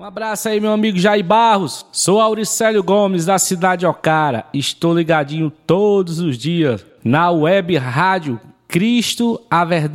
Um abraço aí, meu amigo Jair Barros. Sou Auricélio Gomes, da cidade de Ocara. Estou ligadinho todos os dias na web rádio Cristo, a Verdade.